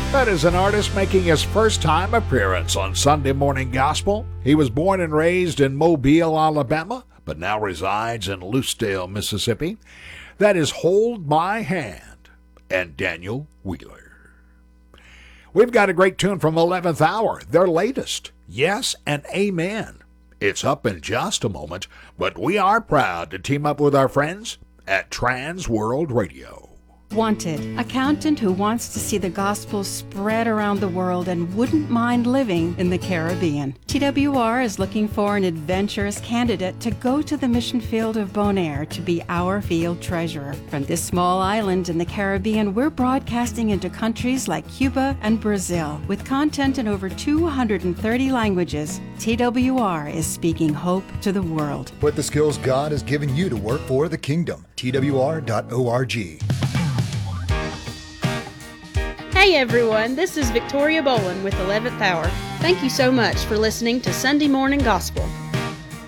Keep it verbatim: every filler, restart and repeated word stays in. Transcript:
That is an artist making his first time appearance on Sunday Morning Gospel. He was born and raised in Mobile, Alabama, but now resides in Lucedale, Mississippi. That is Hold My Hand and Daniel Wheeler. We've got a great tune from eleventh Hour, their latest, Yes and Amen. It's up in just a moment, but we are proud to team up with our friends at Trans World Radio. Wanted, accountant who wants to see the gospel spread around the world and wouldn't mind living in the Caribbean. T W R is looking for an adventurous candidate to go to the mission field of Bonaire to be our field treasurer. From this small island in the Caribbean, we're broadcasting into countries like Cuba and Brazil. With content in over two hundred thirty languages, T W R is speaking hope to the world. Put the skills God has given you to work for the kingdom. T W R dot org. Hey everyone, this is Victoria Boland with eleventh Hour. Thank you so much for listening to Sunday Morning Gospel.